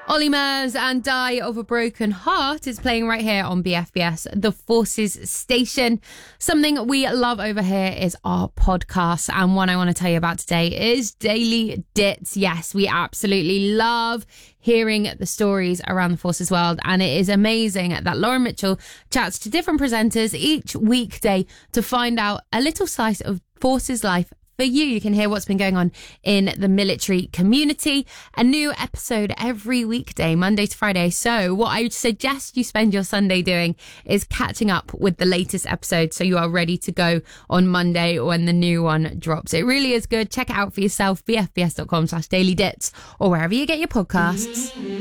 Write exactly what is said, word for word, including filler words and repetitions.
Olly Murs and Die of a Broken Heart is playing right here on B F B S, the Forces station. Something we love over here is our podcast, and one I want to tell you about today is Daily Dits. Yes, we absolutely love hearing the stories around the Forces world, and it is amazing that Lauren Mitchell chats to different presenters each weekday to find out a little slice of Forces life for you. You can hear what's been going on in the military community. A new episode every weekday, Monday to Friday. So what I would suggest you spend your Sunday doing is catching up with the latest episode so you are ready to go on Monday when the new one drops. It really is good. Check it out for yourself, bfbs.com slash daily dits or wherever you get your podcasts.